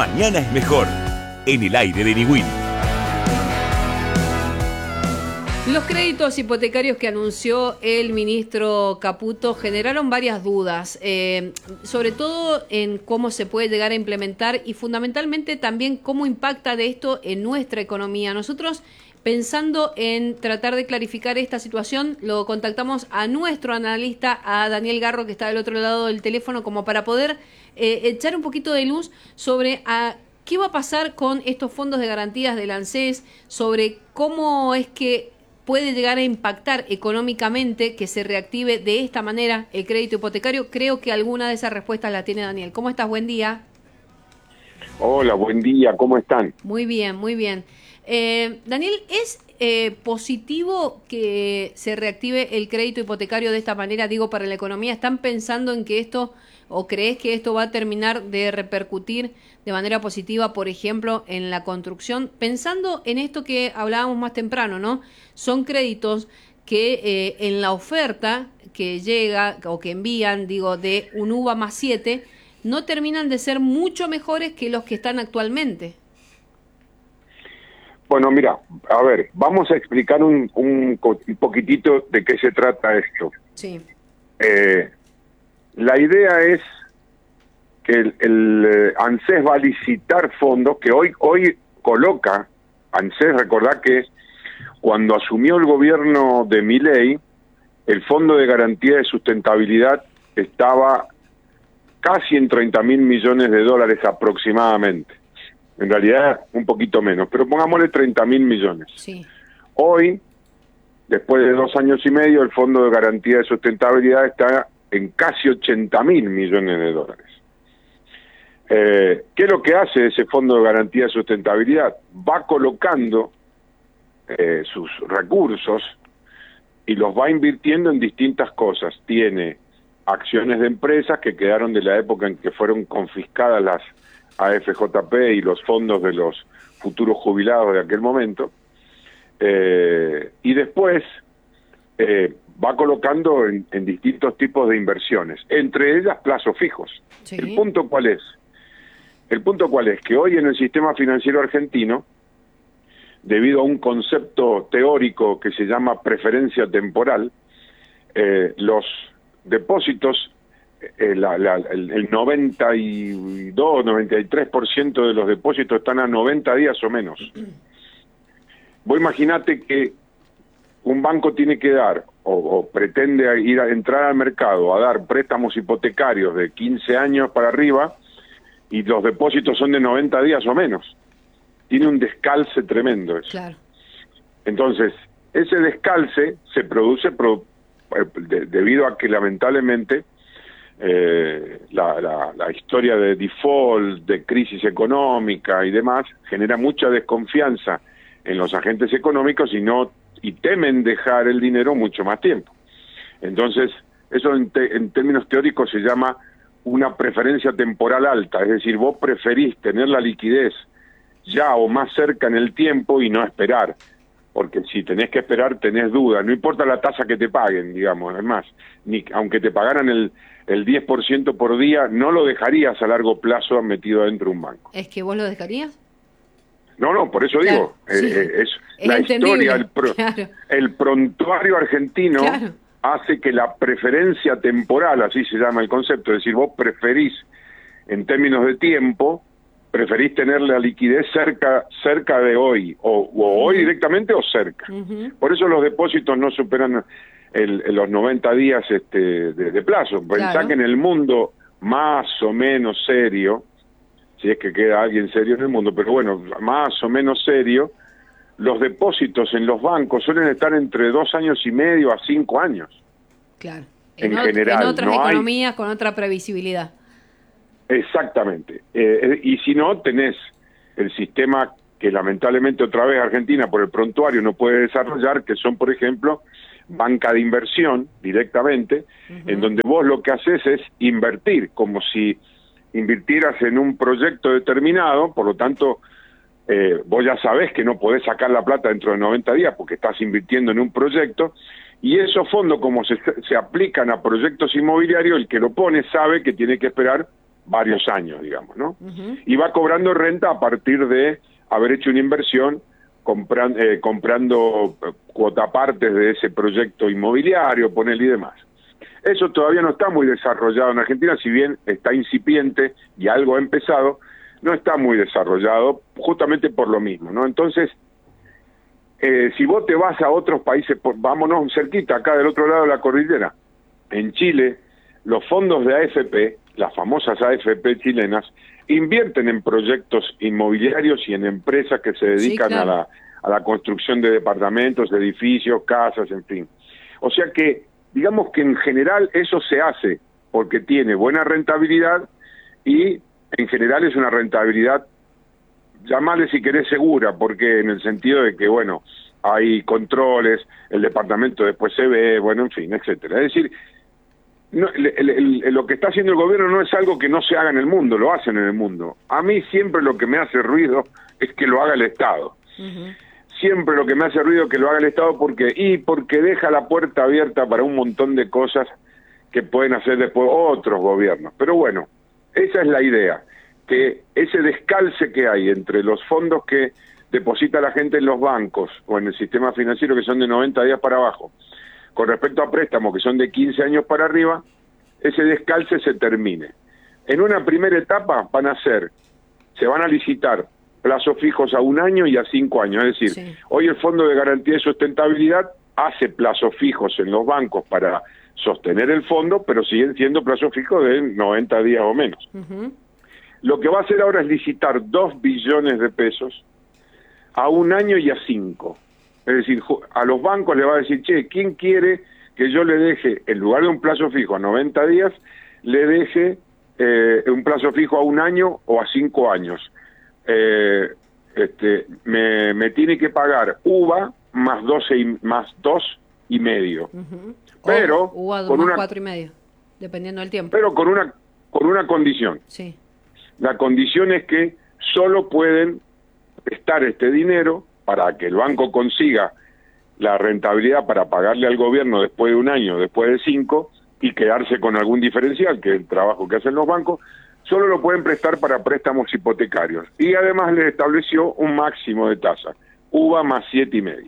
Mañana es mejor. En el aire de Niwin. Los créditos hipotecarios que anunció el ministro Caputo generaron varias dudas, sobre todo en cómo se puede llegar a implementar y fundamentalmente también cómo impacta de esto en nuestra economía. Nosotros, pensando en tratar de clarificar esta situación, lo contactamos a nuestro analista, a Daniel Garro, que está del otro lado del teléfono, como para poder echar un poquito de luz sobre qué va a pasar con estos fondos de garantías del ANSES, sobre cómo es que puede llegar a impactar económicamente que se reactive de esta manera el crédito hipotecario. Creo que alguna de esas respuestas la tiene Daniel. ¿Cómo estás? Buen día. Hola, buen día. ¿Cómo están? Muy bien, muy bien. Daniel, ¿es positivo que se reactive el crédito hipotecario de esta manera, digo, para la economía? ¿Están pensando en que esto, o crees que esto va a terminar de repercutir de manera positiva, por ejemplo, en la construcción? Pensando en esto que hablábamos más temprano, ¿no? Son créditos que en la oferta que llega o que envían, digo, de un UVA más 7, no terminan de ser mucho mejores que los que están actualmente. Bueno, mira, a ver, vamos a explicar un poquitito de qué se trata esto. Sí. La idea es que el ANSES va a licitar fondos que hoy coloca. ANSES, recordá que cuando asumió el gobierno de Milei, el Fondo de Garantía de Sustentabilidad estaba casi en $30.000 millones aproximadamente. En realidad un poquito menos, pero pongámosle 30.000 millones. Sí. Hoy, después de 2 años y medio, el Fondo de Garantía de Sustentabilidad está en casi 80.000 millones de dólares. ¿Qué es lo que hace ese Fondo de Garantía de Sustentabilidad? Va colocando sus recursos y los va invirtiendo en distintas cosas. Tiene acciones de empresas que quedaron de la época en que fueron confiscadas las AFJP y los fondos de los futuros jubilados de aquel momento, y después va colocando en distintos tipos de inversiones, entre ellas plazos fijos. Sí. ¿El punto cuál es? El punto cuál es que hoy en el sistema financiero argentino, debido a un concepto teórico que se llama preferencia temporal, los depósitos, el 92-93% de los depósitos están a 90 días o menos. Vos imaginate que un banco tiene que dar, o pretende entrar al mercado a dar préstamos hipotecarios de 15 años para arriba, y los depósitos son de 90 días o menos. Tiene un descalce tremendo eso. Claro. Entonces, ese descalce se produce debido a que lamentablemente la historia de default, de crisis económica y demás, genera mucha desconfianza en los agentes económicos y temen dejar el dinero mucho más tiempo. Entonces, eso en términos teóricos se llama una preferencia temporal alta, es decir, vos preferís tener la liquidez ya o más cerca en el tiempo y no esperar, porque si tenés que esperar tenés dudas, no importa la tasa que te paguen, digamos, además, aunque te pagaran el 10% por día, no lo dejarías a largo plazo metido dentro de un banco. ¿Es que vos lo dejarías? No, por eso digo, sí. Es la entendible. historia, Claro. el prontuario argentino, Claro, hace que la preferencia temporal, así se llama el concepto, es decir, vos preferís, en términos de tiempo, preferís tener la liquidez cerca de hoy, o hoy directamente o cerca. Por eso los depósitos no superan los 90 días de plazo. Pensá Claro. que en el mundo más o menos serio, si es que queda alguien serio en el mundo, pero bueno, más o menos serio, los depósitos en los bancos suelen estar entre 2 años y medio a 5 años. claro. En general, En otras no hay- economías con otra previsibilidad. Exactamente. Y si no, tenés el sistema que lamentablemente otra vez Argentina por el prontuario no puede desarrollar, que son, por ejemplo, banca de inversión directamente, en donde vos lo que haces es invertir, como si invirtieras en un proyecto determinado, por lo tanto, vos ya sabés que no podés sacar la plata dentro de 90 días porque estás invirtiendo en un proyecto, y esos fondos, como se aplican a proyectos inmobiliarios, el que lo pone sabe que tiene que esperar varios años, digamos, ¿no? Y va cobrando renta a partir de haber hecho una inversión comprando cuotapartes de ese proyecto inmobiliario, ponele y demás. Eso todavía no está muy desarrollado en Argentina, si bien está incipiente y algo ha empezado, no está muy desarrollado justamente por lo mismo, ¿no? Entonces, si vos te vas a otros países, vámonos cerquita, acá del otro lado de la cordillera, en Chile, los fondos de AFP, las famosas AFP chilenas, invierten en proyectos inmobiliarios y en empresas que se dedican sí, claro, a la construcción de departamentos, edificios, casas, en fin. O sea que, digamos que en general eso se hace porque tiene buena rentabilidad y en general es una rentabilidad, llamarle si querés segura, porque en el sentido de que, bueno, hay controles, el departamento después se ve, bueno, en fin, etcétera. Es decir, no, lo que está haciendo el gobierno no es algo que no se haga en el mundo, lo hacen en el mundo. A mí siempre lo que me hace ruido es que lo haga el Estado. Siempre lo que me hace ruido es que lo haga el Estado porque deja la puerta abierta para un montón de cosas que pueden hacer después otros gobiernos. Pero bueno, esa es la idea, que ese descalce que hay entre los fondos que deposita la gente en los bancos o en el sistema financiero, que son de 90 días para abajo, con respecto a préstamos que son de 15 años para arriba, ese descalce se termine. En una primera etapa se van a licitar plazos fijos a 1 año y a 5 años, es decir, hoy el Fondo de Garantía de Sustentabilidad hace plazos fijos en los bancos para sostener el fondo, pero siguen siendo plazos fijos de 90 días o menos. Lo que va a hacer ahora es licitar 2 billones de pesos a 1 año y a 5. Es decir, a los bancos le va a decir, che, ¿quién quiere que yo le deje, en lugar de un plazo fijo a 90 días, le deje un plazo fijo a 1 año o a 5 años? Me tiene que pagar UVA más 2,5. Pero UVA con más 4,5, dependiendo del tiempo. Pero con una condición. Sí. La condición es que solo pueden prestar este dinero para que el banco consiga la rentabilidad para pagarle al gobierno después de 1 año, después de 5, y quedarse con algún diferencial, que es el trabajo que hacen los bancos, solo lo pueden prestar para préstamos hipotecarios. Y además les estableció un máximo de tasa, UVA más 7,5.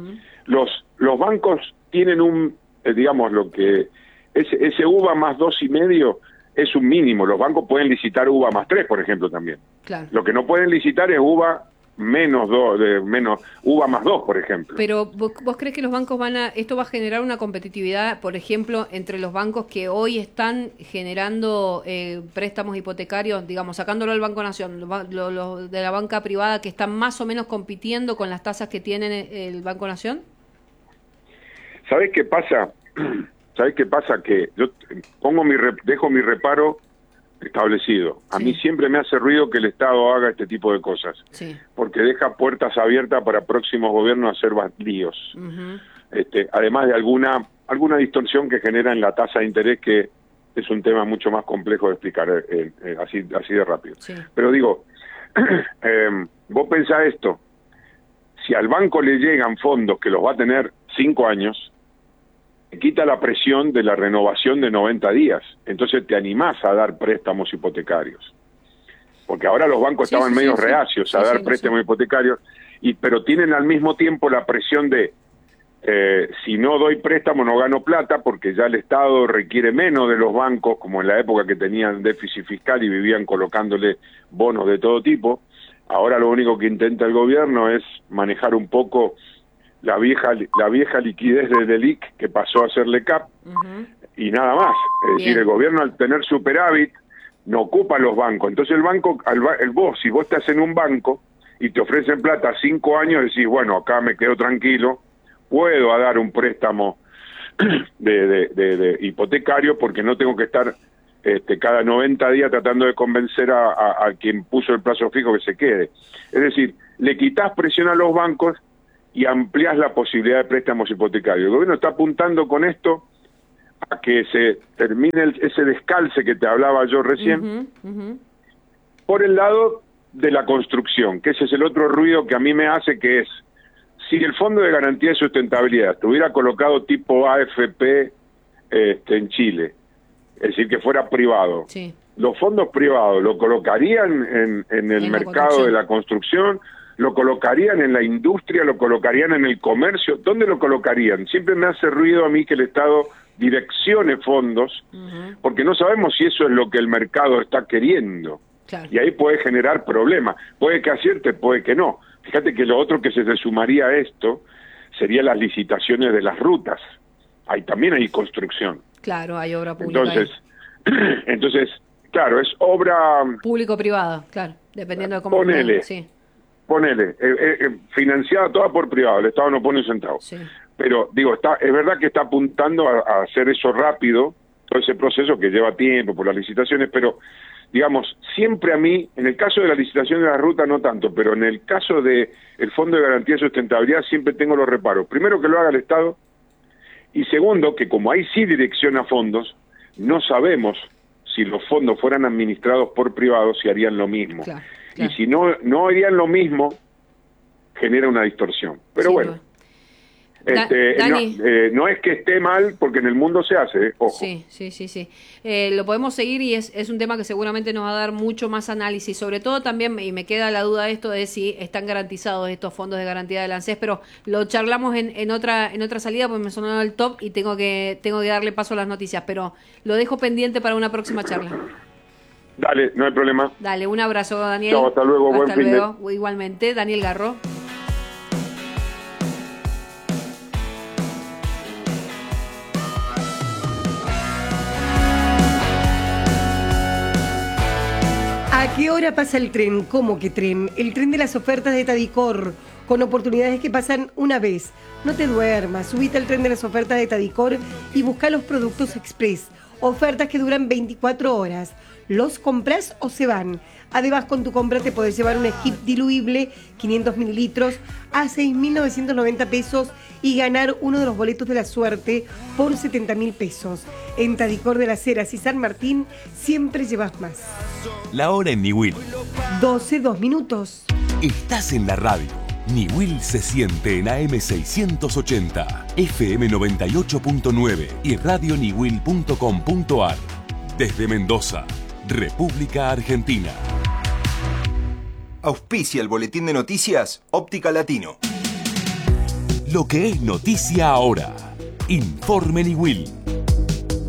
Los bancos tienen digamos, lo que ese UVA más 2,5 es un mínimo. Los bancos pueden licitar UVA más 3, por ejemplo, también. Claro. Lo que no pueden licitar es UVA menos UVA más 2, por ejemplo. Pero ¿vos crees que los bancos esto va a generar una competitividad, por ejemplo, entre los bancos que hoy están generando préstamos hipotecarios, digamos, sacándolo del Banco Nación, los de la banca privada, que están más o menos compitiendo con las tasas que tiene el Banco Nación? ¿Sabés qué pasa? Que yo dejo mi reparo establecido. A mí siempre me hace ruido que el Estado haga este tipo de cosas, porque deja puertas abiertas para próximos gobiernos hacer líos. Además de alguna distorsión que genera en la tasa de interés, que es un tema mucho más complejo de explicar así de rápido. Pero digo, vos pensás esto, si al banco le llegan fondos que los va a tener 5 años, quita la presión de la renovación de 90 días. Entonces te animás a dar préstamos hipotecarios. Porque ahora los bancos estaban medio reacios a dar préstamos hipotecarios, pero tienen al mismo tiempo la presión de, si no doy préstamo no gano plata, porque ya el Estado requiere menos de los bancos, como en la época que tenían déficit fiscal y vivían colocándole bonos de todo tipo. Ahora lo único que intenta el gobierno es manejar un poco la vieja liquidez de DELIC, que pasó a ser LECAP, y nada más. Es decir, el gobierno, al tener superávit, no ocupa los bancos. Entonces el banco, si vos estás en un banco y te ofrecen plata a 5 años, decís, bueno, acá me quedo tranquilo, puedo dar un préstamo de hipotecario, porque no tengo que estar cada 90 días tratando de convencer a quien puso el plazo fijo que se quede. Es decir, le quitas presión a los bancos y ampliás la posibilidad de préstamos hipotecarios. El gobierno está apuntando con esto a que se termine ese descalce que te hablaba yo recién, por el lado de la construcción, que ese es el otro ruido que a mí me hace, que es, si el Fondo de Garantía de Sustentabilidad estuviera colocado tipo AFP en Chile, es decir, que fuera privado, los fondos privados lo colocarían en el mercado de la construcción, lo colocarían en la industria, lo colocarían en el comercio, ¿dónde lo colocarían? Siempre me hace ruido a mí que el Estado direccione fondos, porque no sabemos si eso es lo que el mercado está queriendo. Claro. Y ahí puede generar problemas. Puede que acierte, puede que no. Fíjate que lo otro que se sumaría a esto serían las licitaciones de las rutas. Ahí también hay construcción. Claro, hay obra pública. Entonces, claro, es obra... Público-privada, claro, dependiendo de cómo... Ponele, sí. Financiada toda por privado, el Estado no pone un centavo. Sí. Pero, digo, es verdad que está apuntando a hacer eso rápido, todo ese proceso que lleva tiempo por las licitaciones, pero... Digamos, siempre a mí, en el caso de la licitación de la ruta no tanto, pero en el caso de el Fondo de Garantía de Sustentabilidad siempre tengo los reparos. Primero, que lo haga el Estado, y segundo, que como ahí sí direcciona fondos, no sabemos si los fondos fueran administrados por privados si harían lo mismo. Claro. Y si no harían lo mismo, genera una distorsión. Pero sí, bueno. No es que esté mal, porque en el mundo se hace, ojo. Sí. Lo podemos seguir y es un tema que seguramente nos va a dar mucho más análisis. Sobre todo también, y me queda la duda de esto de si están garantizados estos fondos de garantía del ANSES, pero lo charlamos en otra salida porque me sonó el top y tengo que darle paso a las noticias, pero lo dejo pendiente para una próxima charla. Dale, no hay problema. Dale, un abrazo, Daniel. Chao, hasta luego, buen fin de... Igualmente, Daniel Garro. ¿A qué hora pasa el tren? ¿Cómo que tren? El tren de las ofertas de Tadicor, con oportunidades que pasan una vez. No te duermas, subite al tren de las ofertas de Tadicor y busca los productos express. Ofertas que duran 24 horas. ¿Los compras o se van? Además, con tu compra te podés llevar un skip diluible 500 mililitros a 6.990 pesos y ganar uno de los boletos de la suerte por 70.000 pesos. En Tadicor de las Heras y San Martín siempre llevas más. La hora en Niwil. 12:02. Estás en la radio. Niwil se siente en AM 680, FM 98.9 y radioniwil.com.ar. Desde Mendoza, República Argentina. Auspicia el boletín de noticias Óptica Latino. Lo que es noticia ahora. Informe Niwil.